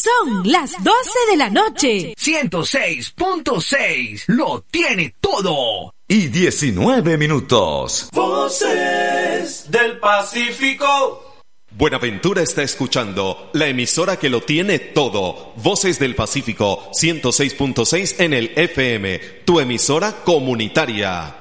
Son las 12 de la noche. 106.6 lo tiene todo. Y 19 minutos. Voces del Pacífico. Buenaventura está escuchando la emisora que lo tiene todo. Voces del Pacífico, 106.6 en el FM, tu emisora comunitaria.